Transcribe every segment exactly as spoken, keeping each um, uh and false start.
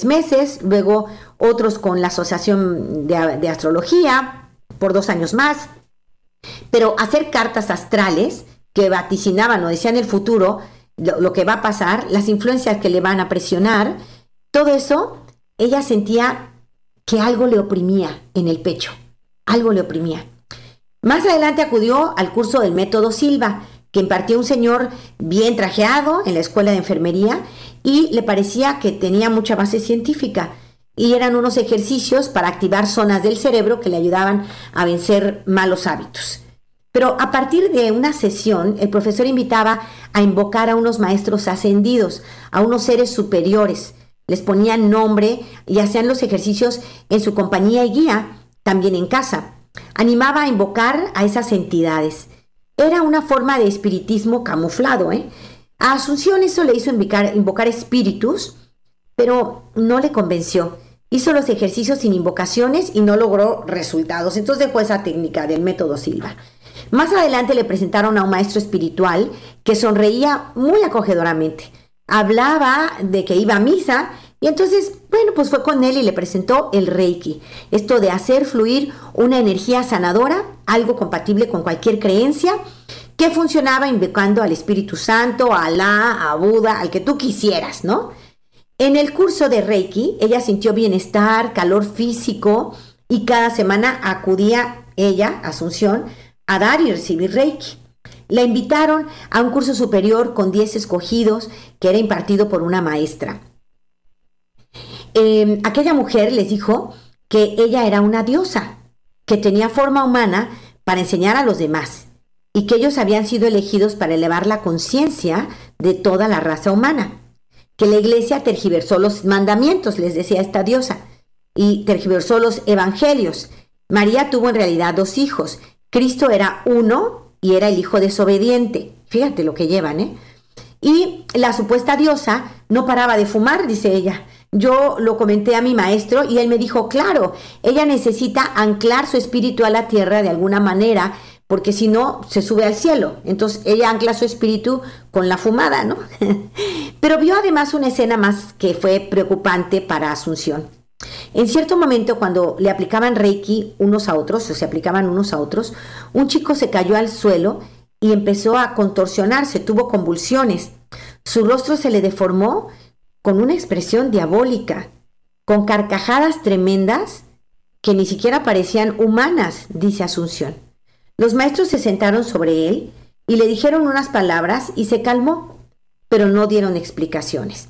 meses, luego otros con la Asociación de, de Astrología por dos años más. Pero hacer cartas astrales que vaticinaban o decían el futuro, lo, lo que va a pasar, las influencias que le van a presionar, todo eso, ella sentía que algo le oprimía en el pecho, algo le oprimía. Más adelante acudió al curso del método Silva, que impartió un señor bien trajeado en la escuela de enfermería y le parecía que tenía mucha base científica. Y eran unos ejercicios para activar zonas del cerebro que le ayudaban a vencer malos hábitos. Pero a partir de una sesión, el profesor invitaba a invocar a unos maestros ascendidos, a unos seres superiores. Les ponían nombre y hacían los ejercicios en su compañía y guía, también en casa. Animaba a invocar a esas entidades. Era una forma de espiritismo camuflado, ¿eh? A Asunción eso le hizo invocar, invocar espíritus, pero no le convenció. Hizo los ejercicios sin invocaciones y no logró resultados. Entonces dejó esa técnica del método Silva. Más adelante le presentaron a un maestro espiritual que sonreía muy acogedoramente. Hablaba de que iba a misa y entonces, bueno, pues fue con él y le presentó el Reiki. Esto de hacer fluir una energía sanadora, algo compatible con cualquier creencia, que funcionaba invocando al Espíritu Santo, a Alá, a Buda, al que tú quisieras, ¿no? En el curso de Reiki, ella sintió bienestar, calor físico y cada semana acudía ella, Asunción, a dar y recibir Reiki. La invitaron a un curso superior con diez escogidos que era impartido por una maestra. Eh, aquella mujer les dijo que ella era una diosa, que tenía forma humana para enseñar a los demás y que ellos habían sido elegidos para elevar la conciencia de toda la raza humana. Que la iglesia tergiversó los mandamientos, les decía esta diosa, y tergiversó los evangelios. María tuvo en realidad dos hijos. Cristo era uno y era el hijo desobediente. Fíjate lo que llevan, ¿eh? Y la supuesta diosa no paraba de fumar, dice ella. Yo lo comenté a mi maestro y él me dijo, claro, ella necesita anclar su espíritu a la tierra de alguna manera, porque si no, se sube al cielo. Entonces ella ancla su espíritu con la fumada, ¿no? Pero vio además una escena más que fue preocupante para Asunción. En cierto momento, cuando le aplicaban Reiki unos a otros, o se aplicaban unos a otros, un chico se cayó al suelo y empezó a contorsionarse, tuvo convulsiones. Su rostro se le deformó con una expresión diabólica, con carcajadas tremendas que ni siquiera parecían humanas, dice Asunción. Los maestros se sentaron sobre él y le dijeron unas palabras y se calmó, pero no dieron explicaciones.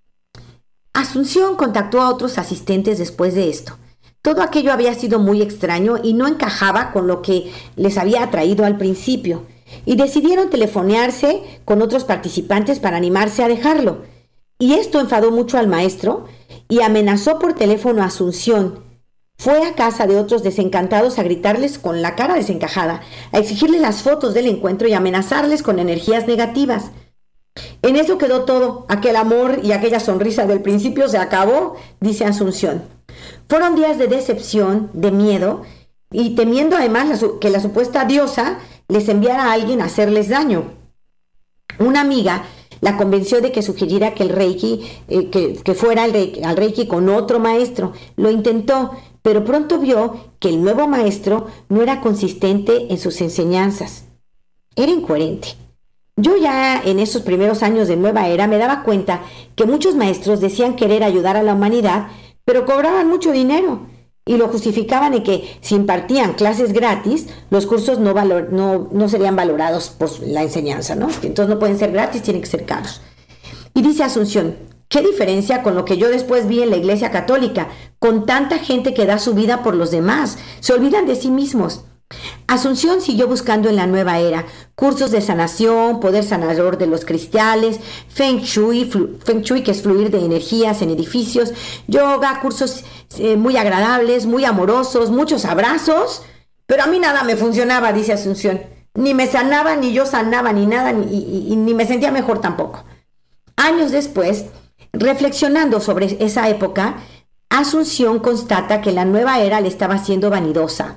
Asunción contactó a otros asistentes después de esto. Todo aquello había sido muy extraño y no encajaba con lo que les había atraído al principio, y decidieron telefonearse con otros participantes para animarse a dejarlo. Y esto enfadó mucho al maestro y amenazó por teléfono a Asunción. Fue a casa de otros desencantados a gritarles con la cara desencajada, a exigirles las fotos del encuentro y amenazarles con energías negativas. En eso quedó todo. Aquel amor y aquella sonrisa del principio se acabó, dice Asunción. Fueron días de decepción, de miedo, y temiendo además la su- que la supuesta diosa les enviara a alguien a hacerles daño. Una amiga la convenció de que sugiriera que el Reiki, eh, que, que fuera al Reiki, al Reiki con otro maestro. Lo intentó, pero pronto vio que el nuevo maestro no era consistente en sus enseñanzas. Era incoherente. Yo ya en esos primeros años de Nueva Era me daba cuenta que muchos maestros decían querer ayudar a la humanidad, pero cobraban mucho dinero y lo justificaban en que si impartían clases gratis, los cursos no, valor, no, no serían valorados por la enseñanza, ¿no? Entonces no pueden ser gratis, tienen que ser caros. Y dice Asunción, ¿qué diferencia con lo que yo después vi en la Iglesia Católica, con tanta gente que da su vida por los demás? Se olvidan de sí mismos. Asunción siguió buscando en la nueva era cursos de sanación, poder sanador de los cristales, Feng Shui, flu, Feng Shui que es fluir de energías en edificios, yoga, cursos eh, muy agradables, muy amorosos, muchos abrazos, pero a mí nada me funcionaba, dice Asunción. Ni me sanaba, ni yo sanaba, ni nada, ni, y, y, ni me sentía mejor tampoco. Años después, reflexionando sobre esa época, Asunción constata que la nueva era le estaba haciendo vanidosa.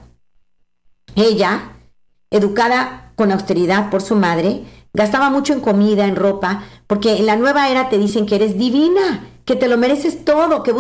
Ella, educada con austeridad por su madre, gastaba mucho en comida, en ropa, porque en la nueva era te dicen que eres divina, que te lo mereces todo, que